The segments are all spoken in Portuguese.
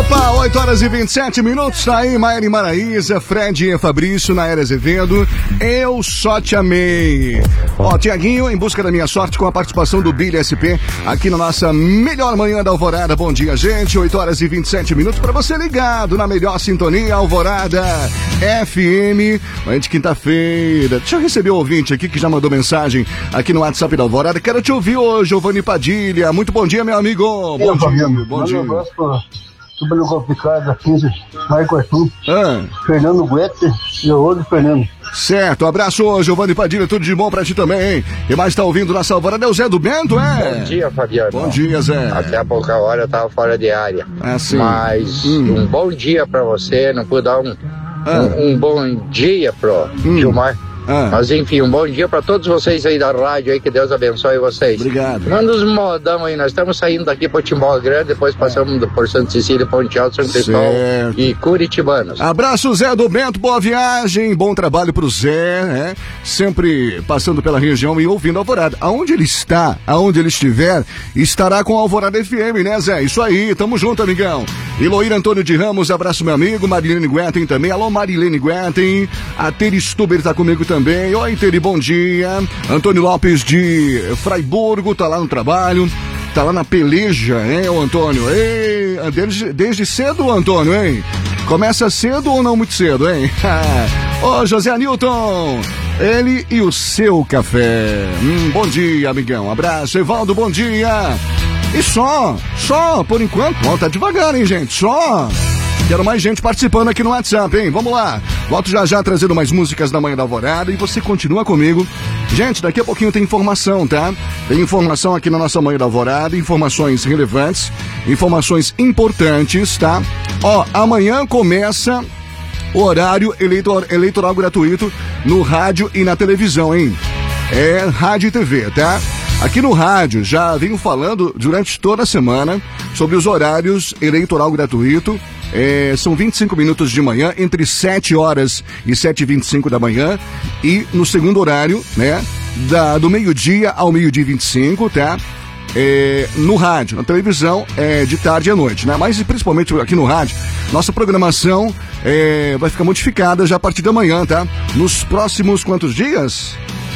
Opa, 8 horas e 27 minutos, tá aí Maiara Maraíza, Fred e Fabrício, Naera Azevedo, Eu Só Te Amei. Ó, Tiaguinho, em busca da minha sorte com a participação do Billy SP aqui na nossa melhor manhã da Alvorada. Bom dia, gente, 8 horas e 27 minutos pra você ligado na melhor sintonia Alvorada FM, manhã de quinta-feira. Deixa eu receber o ouvinte aqui que já mandou mensagem aqui no WhatsApp da Alvorada. Quero te ouvir hoje, Giovanni Padilha. Muito bom dia, meu amigo. Bom dia, bom dia. Super complicado, 15, Marco Arthur, Fernando Guetter e o outro Fernando. Certo, abraço, Giovanni Padilha, tudo de bom pra ti também, hein? Quem mais tá ouvindo na Alvorada é o Zé do Bento, é? Bom dia, Fabiano. Bom dia, Zé. Até há pouca hora eu tava fora de área. Sim. Mas um bom dia pra você, não pude dar um bom dia pro Gilmar. Mas enfim, um bom dia pra todos vocês aí da rádio aí, que Deus abençoe vocês. Obrigado. Manda os modão aí, nós estamos saindo daqui para Timbó Grande, depois passamos por Santa Cecília, Ponte Alto, São Cristóvão e Curitibanos. Abraço, Zé do Bento, boa viagem, bom trabalho pro Zé, né? Sempre passando pela região e ouvindo a Alvorada. Aonde ele está, aonde ele estiver, estará com a Alvorada FM, né, Zé? Isso aí, tamo junto, amigão. Eloir Antônio de Ramos, abraço, meu amigo. Marilene Guetem também. Alô, Marilene Guetem. A Teri Stuber tá comigo também. Oi, Teri, bom dia. Antônio Lopes de Fraiburgo, tá lá no trabalho. Tá lá na peleja, hein, o Antônio? Ei, desde cedo, Antônio, hein? Começa cedo ou não muito cedo, hein? Ô, José Newton, ele e o seu café. Bom dia, amigão. Abraço. Evaldo, bom dia. E só, por enquanto. Bom, tá devagar, hein, gente? Só. Quero mais gente participando aqui no WhatsApp, hein? Vamos lá. Volto já trazendo mais músicas da manhã da Alvorada e você continua comigo. Gente, daqui a pouquinho tem informação, tá? Tem informação aqui na nossa manhã da Alvorada, informações relevantes, informações importantes, tá? Ó, amanhã começa o horário eleitoral gratuito no rádio e na televisão, hein? É rádio e TV, tá? Aqui no rádio já venho falando durante toda a semana sobre os horários eleitoral gratuito. São 25 minutos de manhã, entre 7 horas e 7h25 da manhã. E no segundo horário, né, do meio-dia ao meio-dia e 25, tá? No rádio, na televisão, de tarde e à noite, né? Mas principalmente aqui no rádio, nossa programação vai ficar modificada já a partir da manhã, tá? Nos próximos quantos dias?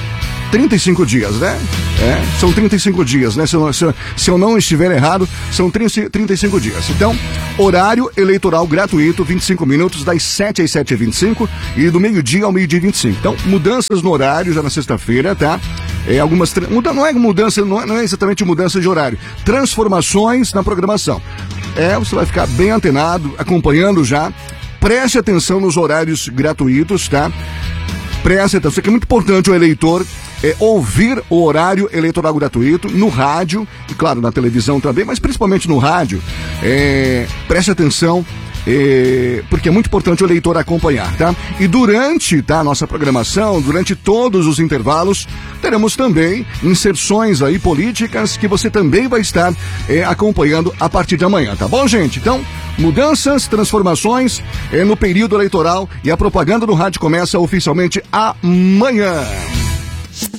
35 dias, né? São 35 dias, né? Se eu não estiver errado, são 35 dias. Então, horário eleitoral gratuito, 25 minutos, das 7 às 7h25 e do meio-dia ao meio-dia e 25. Então, mudanças no horário já na sexta-feira, tá? Não é mudança, não é exatamente mudança de horário. Transformações na programação. Você vai ficar bem antenado, acompanhando já. Preste atenção nos horários gratuitos, tá? Preste atenção, que é muito importante o eleitor ouvir o horário eleitoral gratuito no rádio e, claro, na televisão também, mas principalmente no rádio. Preste atenção, porque é muito importante o eleitor acompanhar, tá? E durante a nossa programação, durante todos os intervalos, teremos também inserções aí políticas que você também vai estar acompanhando a partir de amanhã, tá bom, gente? Então, mudanças, transformações no período eleitoral e a propaganda do rádio começa oficialmente amanhã.